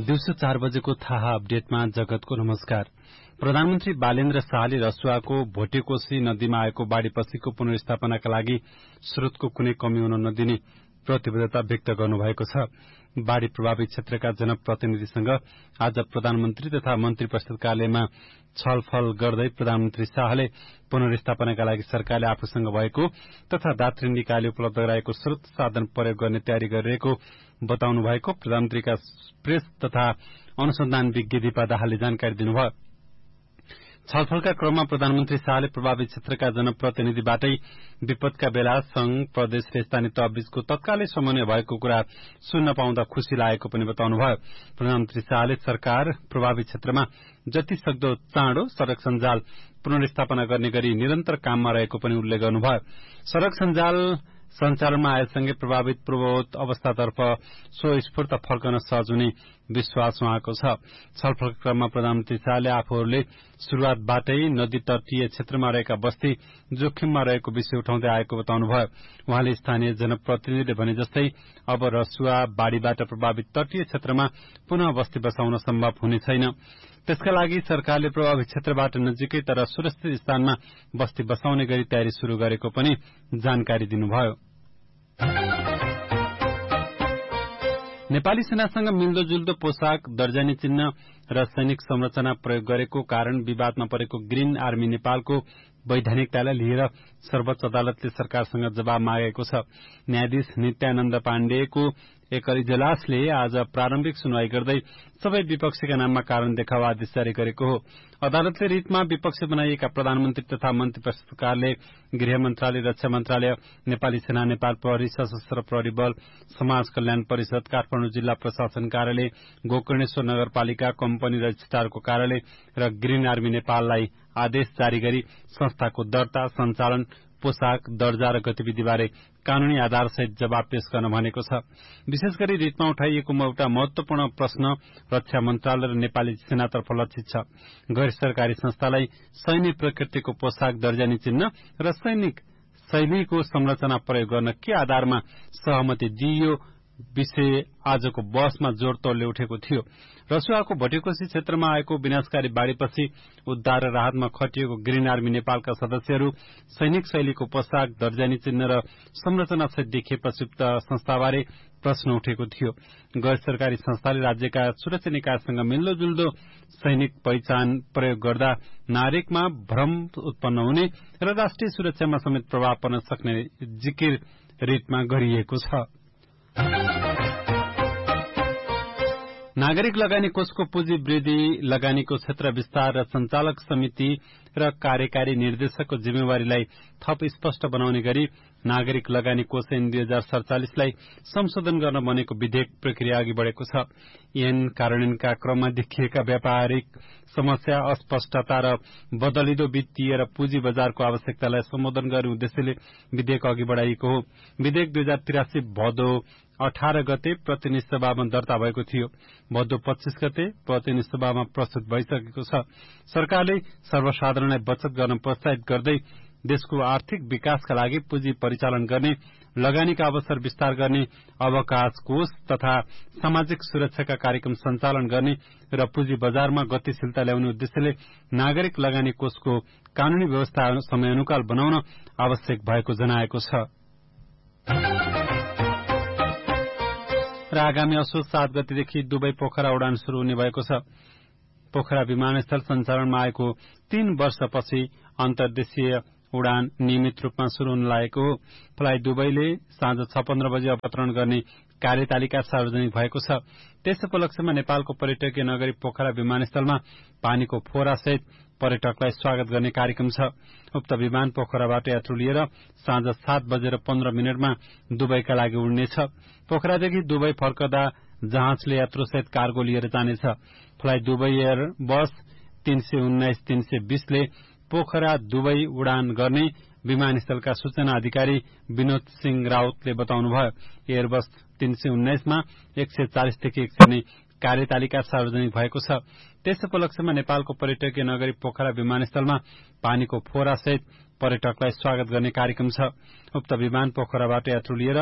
दिउँसो 4 बजेको थाहा अपडेटमा जगतको नमस्कार। प्रधानमन्त्री बालेन्द्र शाहले रसुवाको भोटेकोशी नदीमा आएको बाढ़ीपछिको पुनर्स्थापनाका लागि स्रोतको कुनै कमी हुन नदिने प्रतिबद्धता व्यक्त गर्नुभएको छ। बाढ़ी प्रभावित क्षेत्रका जनप्रतिनिधिसँग आज प्रधानमन्त्री तथा मन्त्री परिषद कार्यालयमा छलफल गर्दै प्रधानमन्त्री शाहले पुनर्स्थापनाका लागि सरकारले आफूसँग भएको तथा दात्री निकायले उपलब्ध गराएको स्रोत साधन प्रयोग गर्ने तयारी गरिरहेको बताउनु भएको प्रधानमन्त्रीका प्रेस तथा अनुसन्धान विज्ञ दीपा दाहालले जानकारी दिनुभयो। छलफलका क्रममा प्रधानमन्त्री शाहले प्रभावित क्षेत्रका जनप्रतिनिधिबाटै विपदका बेला संघ प्रदेश र स्थानीय तहबीचको तत्कालै समन्वय भएको कुरा सुन्न पाउँदा खुशी लागेको पनि बताउनुभयो। प्रधानमन्त्री शाहले सरकार प्रभावित क्षेत्रमा जति सक्दो चाँडो सड़क सञ्जाल पुनर्स्थापना गर्ने गरी निरन्तर काममा रहेको पनि उल्लेख गर्नुभयो। सड़क सञ्जाल सञ्चालनमा आएसँगै प्रभावित पूर्ववत अवस्थातर्फ स्वस्फूर्त फर्कन सहज हुने विश्वास उहाँको छ। छलफलका क्रममा प्रधानमन्त्री शाहले आफूहरूले शुरूआतबाटै नदी तटीय क्षेत्रमा रहेका बस्ती जोखिममा रहेको विषय उठाउँदै आएको बताउनुभयो। उहाँले स्थानीय जनप्रतिनिधिले भने जस्तै अब रसुवा बाढ़ीबाट प्रभावित तटीय क्षेत्रमा पुनः बस्ती बसाउन सम्भव हुने छैन। त्यसका लागि सरकारले प्रभावित क्षेत्रबाट नजिकै तर सुरक्षित स्थानमा बस्ती बसाउने गरी तयारी शुरू गरेको पनि जानकारी दिनुभयो। नेपाली सेनासँग मिल्दोजुल्दो पोशाक, दर्जानी चिन्ह र सैनिक संरचना प्रयोग गरेको कारण विवादमा परेको ग्रीन आर्मी नेपालको वैधानिकतालाई लिएर सर्वोच्च अदालतले सरकारसँग जवाब मागेको छ। न्यायाधीश नित्यानन्द पाण्डेको एक इजलासले आज प्रारम्भिक सुनवाई गर्दै सबै विपक्षीका नाममा कारण देखावा आदेश जारी गरेको हो। अदालतले रिटमा विपक्षी बनाइएका प्रधानमन्त्री तथा मन्त्री परिषद कार्यालय, गृह मन्त्रालय, रक्षा मन्त्रालय, नेपाली सेना, नेपाल प्रहरी, सशस्त्र प्रहरी बल, समाज कल्याण परिषद, काठमाडौँ जिल्ला प्रशासन कार्यालय, गोकर्णेश्वर नगरपालिका, कम्पनी रजिस्ट्रारको कार्यालय र ग्रीन आर्मी नेपाललाई आदेश जारी गरी संस्थाको दर्ता, सञ्चालन, पोशाक, दर्जा र गतिविधिबारे कानूनी आधारसहित जवाब पेश गर्न भनेको छ। विशेष गरी रिटमा उठाइएको एउटा महत्वपूर्ण प्रश्न रक्षा मन्त्रालय र नेपाली सेनातर्फ लक्षित छ। गैर सरकारी संस्थालाई सैन्य प्रकृतिको पोशाक, दर्जानी चिन्ह र सैनिक शैलीको संरचना प्रयोग गर्न के आधारमा सहमति दिइयो विषय आजको बहसमा जोड़तोड़ले उठेको थियो। रसुवाको भोटेकोशी क्षेत्रमा आएको विनाशकारी बाढ़ीपछि उद्धार र राहतमा खटिएको ग्रीन आर्मी नेपालका सदस्यहरू सैनिक शैलीको पोशाक, दर्जानी चिन्ह र संरचनासहित देखिएपछि उक्त संस्थाबारे प्रश्न उठेको थियो। गैर सरकारी संस्थाले राज्यका सुरक्षा निकायसँग मिल्दोजुल्दो सैनिक पहिचान प्रयोग गर्दा नागरिकमा भ्रम उत्पन्न हुने र राष्ट्रिय सुरक्षामा समेत प्रभाव पर्न सक्ने जिकिर रिटमा गरिएको छ। नागरिक लगानी कोषको पुँजी वृद्धि, लगानीको क्षेत्र विस्तार र सञ्चालक समिति र कार्यकारी निर्देशकको जिम्मेवारीलाई थप स्पष्ट बनाउने गरी नागरिक लगानी कोष ऐन 2047 लाई संशोधन गर्न बनेको विधेयक प्रक्रिया अघि बढ़ेको छ। ऐन कार्यान्वयनका क्रममा देखिएका व्यापारिक समस्या, अस्पष्टता र बदलिदो वित्तीय र पुँजी बजारको आवश्यकतालाई सम्बोधन गर्ने उद्देश्यले विधेयक अघि बढ़ाइएको हो। विधेयक 2083 भदौ 18 गते प्रतिनिधि सभामा दर्ता भएको थियो। भदौ 25 गते प्रतिनिधि सभामा प्रस्तुत भइसकेको छ। सरकारले सर्वसाधारणलाई बचत गर्न प्रोत्साहित गर्दै देशको आर्थिक विकासका लागि पुँजी परिचालन गर्ने, लगानीका अवसर विस्तार गर्ने, अवकाश कोष तथा सामाजिक सुरक्षाका कार्यक्रम सञ्चालन गर्ने र पुँजी बजारमा गतिशीलता ल्याउने उद्देश्यले नागरिक लगानी कोषको कानूनी व्यवस्था समयानुकाल बनाउन आवश्यक भएको जनाएको छ। र आगामी असोज 7 गतेदेखि दुबई पोखरा उडान शुरू हुने भएको छ। पोखरा विमानस्थल सञ्चालनमा आएको 3 वर्षपछि अन्तर्देशीय उडान नियमित रूपमा शुरू हुन लागेको हो। फ्लाइ दुबईले साँझ 6:15 बजे अवतरण गर्ने कार्यतालिका सार्वजनिक भएको छ। त्यस उपलक्ष्यमा नेपालको पर्यटकीय नगरी पोखरा विमानस्थलमा पानीको फोहरासहित पर्यटकलाई स्वागत गर्ने कार्यक्रम छ। उक्त विमान पोखराबाट यात्रु लिएर साँझ 7:15 दुबईका लागि उड्नेछ। पोखरादेखि दुबई फर्कदा जहाजले यात्रुसहित कार्गो लिएर जानेछ। फ्लाइ दुबई एयर बस 319-320 ले पोखरा दुबई उडान गर्ने विमानस्थलका सूचना अधिकारी विनोद सिंह राउतले बताउनुभयो। एयरबस 319 मा 140 देखि 100 कार्यतालिका सार्वजनिक भएको छ। त्यस उपलक्ष्यमा नेपालको पर्यटकीय नगरी पोखरा विमानस्थलमा पानीको फोहरासहित पर्यटकलाई स्वागत गर्ने कार्यक्रम छ। उक्त विमान पोखराबाट यात्रु लिएर